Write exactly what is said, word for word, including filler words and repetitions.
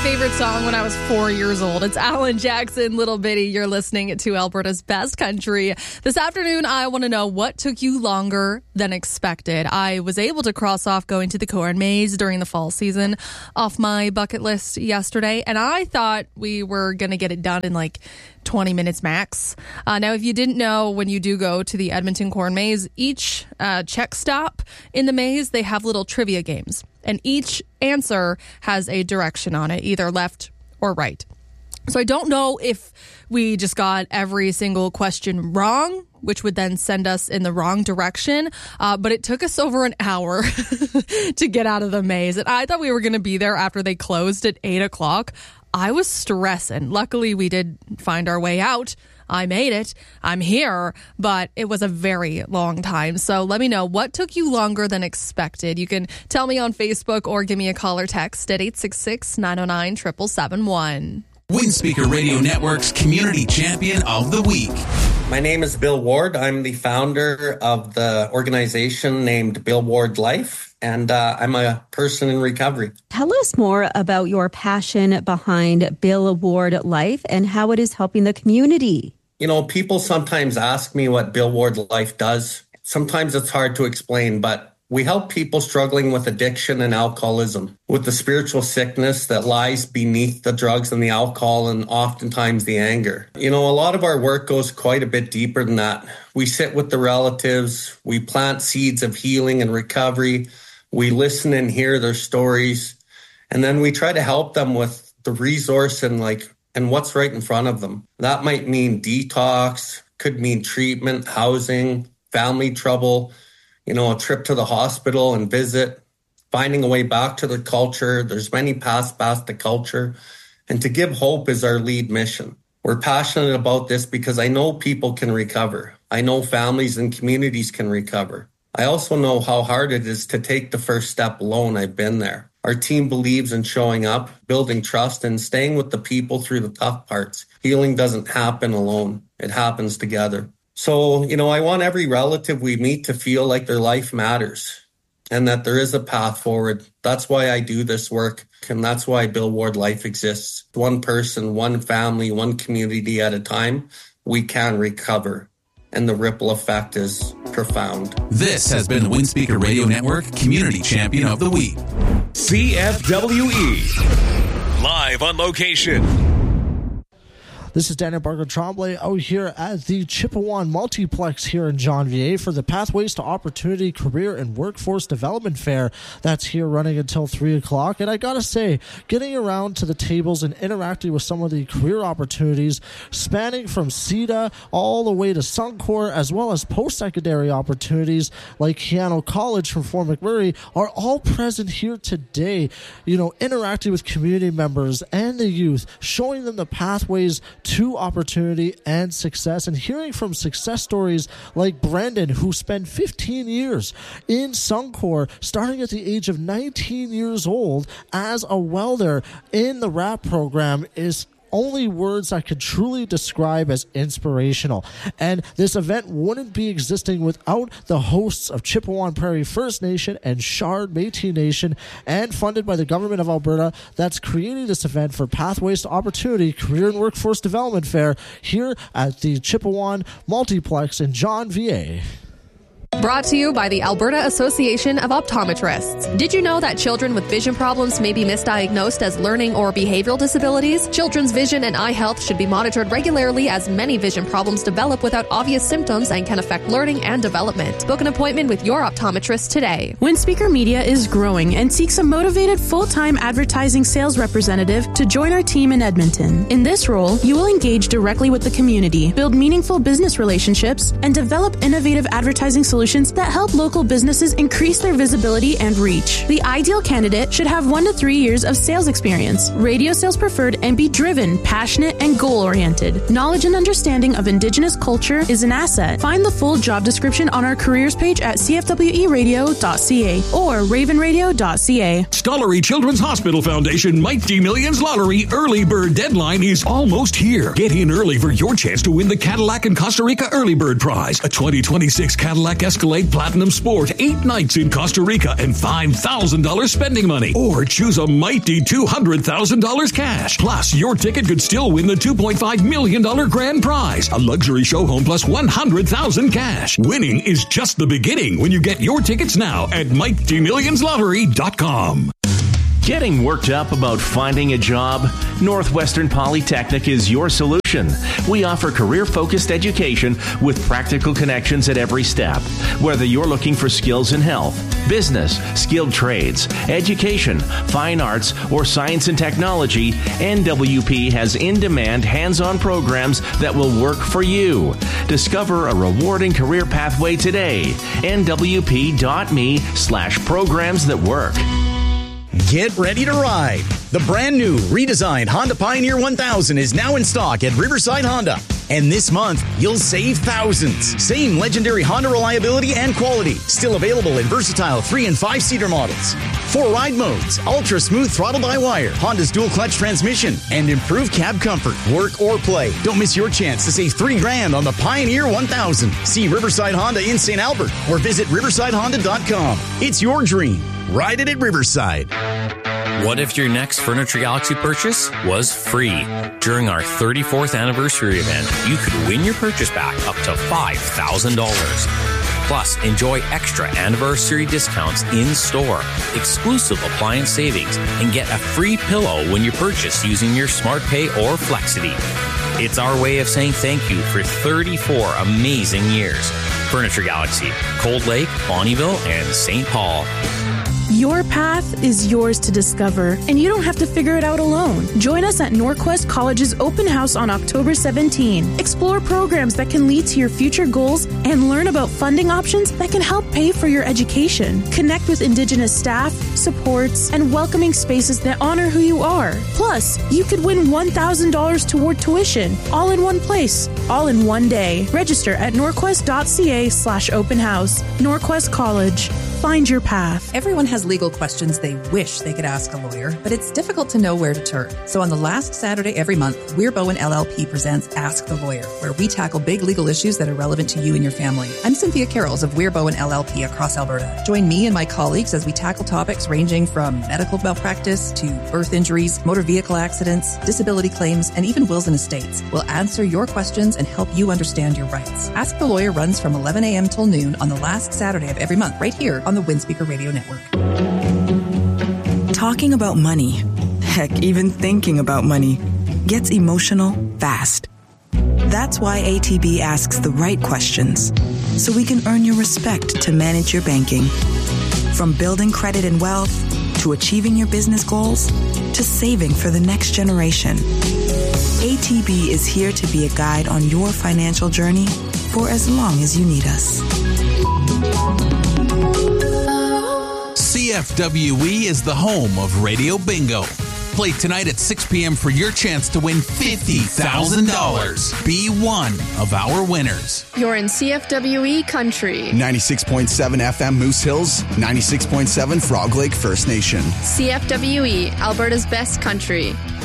favorite song when I was four years old. It's Alan Jackson, Little Bitty. You're listening to Alberta's Best Country. This afternoon, I want to know what took you longer than expected. I was able to cross off going to the corn maze during the fall season off my bucket list yesterday, and I thought we were going to get it done in like twenty minutes max. Uh, now, if you didn't know, when you do go to the Edmonton Corn Maze, each uh, check stop in the maze, they have little trivia games. And each answer has a direction on it, either left or right. So I don't know if we just got every single question wrong, which would then send us in the wrong direction. Uh, but it took us over an hour to get out of the maze. And I thought we were going to be there after they closed at eight o'clock. I was stressing. Luckily, we did find our way out. I made it. I'm here, but it was a very long time. So let me know what took you longer than expected. You can tell me on Facebook or give me a call or text at eight six six, nine oh nine, seven seven seven one. Windspeaker Radio Network's Community Champion of the Week. My name is Bill Ward. I'm the founder of the organization named Bill Ward Life, and uh, I'm a person in recovery. Tell us more about your passion behind Bill Ward Life and how it is helping the community. You know, people sometimes ask me what Bill Ward Life does. Sometimes it's hard to explain, but we help people struggling with addiction and alcoholism, with the spiritual sickness that lies beneath the drugs and the alcohol and oftentimes the anger. You know, a lot of our work goes quite a bit deeper than that. We sit with the relatives, we plant seeds of healing and recovery, we listen and hear their stories, and then we try to help them with the resource and like and what's right in front of them. That might mean detox, could mean treatment, housing, family trouble, you know, a trip to the hospital and visit, finding a way back to the culture. There's many paths back to culture. And to give hope is our lead mission. We're passionate about this because I know people can recover. I know families and communities can recover. I also know how hard it is to take the first step alone. I've been there. Our team believes in showing up, building trust, and staying with the people through the tough parts. Healing doesn't happen alone. It happens together. So, you know, I want every relative we meet to feel like their life matters and that there is a path forward. That's why I do this work, and that's why Bill Ward Life exists. One person, one family, one community at a time, we can recover. And the ripple effect is profound. This has been the Windspeaker Radio Network Community Champion of the Week. C F W E. Live on location. This is Daniel Barker Tremblay out here at the Chippewan Multiplex here in John V A for the Pathways to Opportunity Career and Workforce Development Fair. That's here running until three o'clock. And I gotta say, getting around to the tables and interacting with some of the career opportunities spanning from C E D A all the way to Suncor, as well as post-secondary opportunities like Keano College from Fort McMurray, are all present here today. You know, interacting with community members and the youth, showing them the pathways to opportunity and success, and hearing from success stories like Brendan, who spent fifteen years in Suncor, starting at the age of nineteen years old as a welder in the R A P program, is only words I could truly describe as inspirational. And this event wouldn't be existing without the hosts of Chippewa Prairie First Nation and Shard Métis Nation, and funded by the Government of Alberta, that's creating this event for Pathways to Opportunity Career and Workforce Development Fair here at the Chippewa Multiplex in John V A. Brought to you by the Alberta Association of Optometrists. Did you know that children with vision problems may be misdiagnosed as learning or behavioral disabilities? Children's vision and eye health should be monitored regularly, as many vision problems develop without obvious symptoms and can affect learning and development. Book an appointment with your optometrist today. Windspeaker Media is growing and seeks a motivated full-time advertising sales representative to join our team in Edmonton. In this role, you will engage directly with the community, build meaningful business relationships, and develop innovative advertising solutions solutions that help local businesses increase their visibility and reach. The ideal candidate should have one to three years of sales experience, radio sales preferred, and be driven, passionate, and goal-oriented. Knowledge and understanding of Indigenous culture is an asset. Find the full job description on our careers page at c f w e radio dot c a or raven radio dot c a. Stollery Children's Hospital Foundation Mighty Millions Lottery early bird deadline is almost here. Get in early for your chance to win the Cadillac and Costa Rica Early Bird Prize, a twenty twenty-six Cadillac Escalade Platinum Sport, eight nights in Costa Rica and five thousand dollars spending money. Or choose a mighty two hundred thousand dollars cash. Plus, your ticket could still win the two point five million dollars grand prize, a luxury show home plus one hundred thousand dollars cash. Winning is just the beginning when you get your tickets now at mighty millions lottery dot com. Getting worked up about finding a job? Northwestern Polytechnic is your solution. We offer career-focused education with practical connections at every step. Whether you're looking for skills in health, business, skilled trades, education, fine arts, or science and technology, N W P has in-demand hands-on programs that will work for you. Discover a rewarding career pathway today. N W P dot M E slash programs that work. Get ready to ride. The brand new redesigned Honda Pioneer one thousand is now in stock at Riverside Honda. And this month, you'll save thousands. Same legendary Honda reliability and quality. Still available in versatile three and five seater models. Four ride modes, ultra smooth throttle by wire, Honda's dual clutch transmission, and improved cab comfort, work or play. Don't miss your chance to save three grand on the Pioneer one thousand. See Riverside Honda in Saint Albert or visit riverside honda dot com. It's your dream. Ride it at Riverside. What if your next Furniture Galaxy purchase was free? During our thirty-fourth anniversary event, you could win your purchase back up to five thousand dollars. Plus, enjoy extra anniversary discounts in store, exclusive appliance savings, and get a free pillow when you purchase using your SmartPay or Flexity. It's our way of saying thank you for thirty-four amazing years. Furniture Galaxy, Cold Lake, Bonnyville, and Saint Paul. Your path is yours to discover, and you don't have to figure it out alone. Join us at Norquest College's open house on October seventeenth. Explore programs that can lead to your future goals and learn about funding options that can help pay for your education. Connect with Indigenous staff, supports, and welcoming spaces that honor who you are. Plus, you could win one thousand dollars toward tuition, all in one place, all in one day. Register at norquest dot c a slash open house. Norquest College. Find your path. Everyone has legal questions they wish they could ask a lawyer, but it's difficult to know where to turn. So on the last Saturday every month, Weir Bowen L L P presents Ask the Lawyer, where we tackle big legal issues that are relevant to you and your family. I'm Cynthia Carrolls of Weir Bowen L L P across Alberta. Join me and my colleagues as we tackle topics ranging from medical malpractice to birth injuries, motor vehicle accidents, disability claims, and even wills and estates. We'll answer your questions and help you understand your rights. Ask the Lawyer runs from eleven a.m. till noon on the last Saturday of every month, right here on the Windspeaker Radio Network. Talking about money, heck, even thinking about money, gets emotional fast. That's why A T B asks the right questions, so we can earn your respect to manage your banking. From building credit and wealth, to achieving your business goals, to saving for the next generation. A T B is here to be a guide on your financial journey for as long as you need us. C F W E is the home of Radio Bingo. Play tonight at six p.m. for your chance to win fifty thousand dollars. Be one of our winners. You're in C F W E country. ninety-six point seven F M Moose Hills, ninety-six point seven Frog Lake First Nation. C F W E, Alberta's best country.